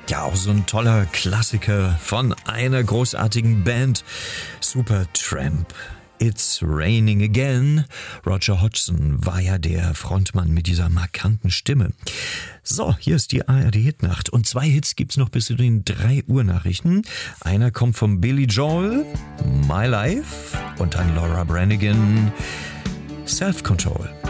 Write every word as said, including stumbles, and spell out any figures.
Ja, auch so ein toller Klassiker von einer großartigen Band, Supertramp. It's Raining Again. Roger Hodgson war ja der Frontmann mit dieser markanten Stimme. So, hier ist die A R D-Hitnacht. Und zwei Hits gibt's noch bis zu den drei Uhr Nachrichten. Einer kommt von Billy Joel, My Life, und dann Laura Branigan, Self Control.